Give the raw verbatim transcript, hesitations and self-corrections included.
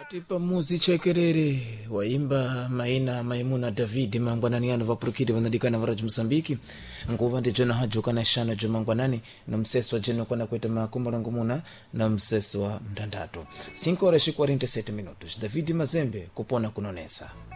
Tipa muzi chekerere waimba maina Maimuna David mangwanani ano vapurukiri vanadikana varaji Msambiki nguva ndi jona hajo kana shana jo mangwanani na mseso wa jeno kwana kweta makumba langumuna na mseso wa mtandato cinco horas e quarenta e sete minutos. David Mazembe kupona kunonesa.